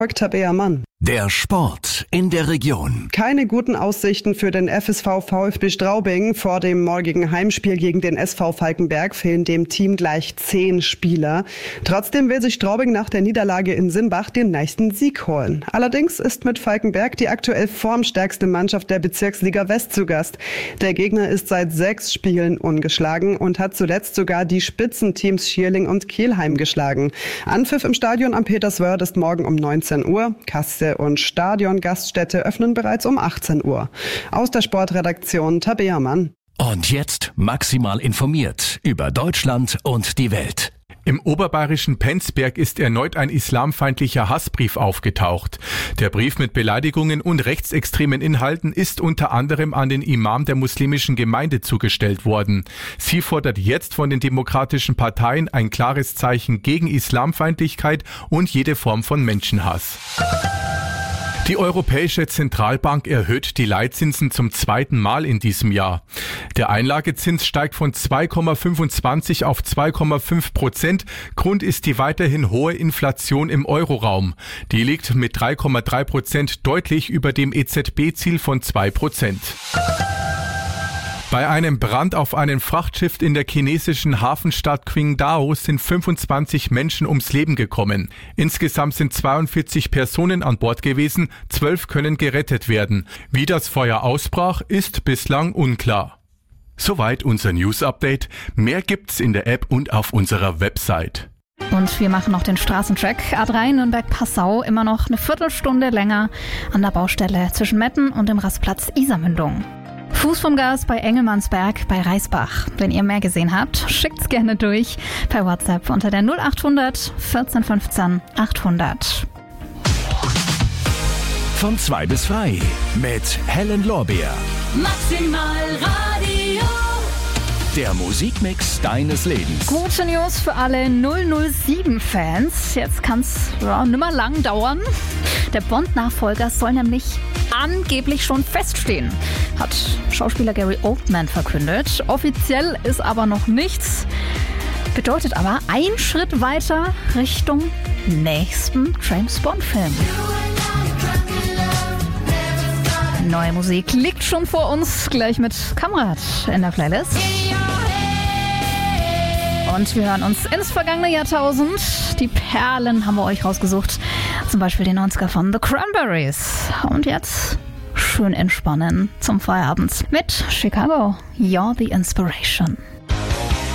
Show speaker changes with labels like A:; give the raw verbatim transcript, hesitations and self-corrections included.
A: Tabea Mann.
B: Der Sport in der Region.
A: Keine guten Aussichten für den F S V VfB Straubing. Vor dem morgigen Heimspiel gegen den S V Falkenberg fehlen dem Team gleich zehn Spieler. Trotzdem will sich Straubing nach der Niederlage in Simbach den nächsten Sieg holen. Allerdings ist mit Falkenberg die aktuell formstärkste Mannschaft der Bezirksliga West zu Gast. Der Gegner ist seit sechs Spielen ungeschlagen und hat zuletzt sogar die Spitzenteams Schierling und Kelheim geschlagen. Anpfiff im Stadion am Peterswörth ist morgen um neunzehn Uhr. Kasse und Stadion-Gaststätte öffnen bereits um achtzehn Uhr. Aus der Sportredaktion Tabea Mann.
B: Und jetzt maximal informiert über Deutschland und die Welt.
C: Im oberbayerischen Penzberg ist erneut ein islamfeindlicher Hassbrief aufgetaucht. Der Brief mit Beleidigungen und rechtsextremen Inhalten ist unter anderem an den Imam der muslimischen Gemeinde zugestellt worden. Sie fordert jetzt von den demokratischen Parteien ein klares Zeichen gegen Islamfeindlichkeit und jede Form von Menschenhass. Die Europäische Zentralbank erhöht die Leitzinsen zum zweiten Mal in diesem Jahr. Der Einlagezins steigt von zwei Komma fünfundzwanzig auf zwei Komma fünf Prozent. Grund ist die weiterhin hohe Inflation im Euroraum. Die liegt mit drei Komma drei Prozent deutlich über dem E Z B-Ziel von zwei Prozent. Bei einem Brand auf einem Frachtschiff in der chinesischen Hafenstadt Qingdao sind fünfundzwanzig Menschen ums Leben gekommen. Insgesamt sind zweiundvierzig Personen an Bord gewesen, zwölf können gerettet werden. Wie das Feuer ausbrach, ist bislang unklar. Soweit unser News-Update. Mehr gibt's in der App und auf unserer Website.
D: Und wir machen noch den Straßentrack. A drei Nürnberg-Passau, immer noch eine Viertelstunde länger an der Baustelle zwischen Metten und dem Rastplatz Isarmündung. Fuß vom Gas bei Engelmannsberg bei Reisbach. Wenn ihr mehr gesehen habt, schickt's gerne durch per WhatsApp unter der null achthundert vierzehn fünfzehn achthundert.
B: Von zwei bis frei mit Helen Lorbeer.
E: Maximal Radio.
B: Der Musikmix deines Lebens.
D: Gute News für alle null null sieben-Fans. Jetzt kann's ja, nimmer lang dauern. Der Bond-Nachfolger soll nämlich angeblich schon feststehen, hat Schauspieler Gary Oldman verkündet. Offiziell ist aber noch nichts. Bedeutet aber ein Schritt weiter Richtung nächsten James Bond-Film. Neue Musik liegt schon vor uns, gleich mit Kamrat in der Playlist. Und wir hören uns ins vergangene Jahrtausend. Die Perlen haben wir euch rausgesucht. Zum Beispiel den neunziger von The Cranberries. Und jetzt schön entspannen zum Feierabend mit Chicago. You're the Inspiration.